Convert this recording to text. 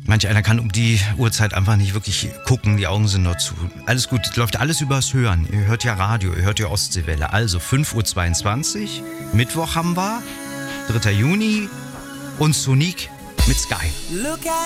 Manch einer kann um die Uhrzeit einfach nicht wirklich gucken, die Augen sind noch zu. Alles gut, läuft alles übers Hören. Ihr hört ja Radio, ihr hört ja Ostseewelle. Also 5.22 Uhr, Mittwoch haben wir, 3. Juni und Sonic mit Sky. Look at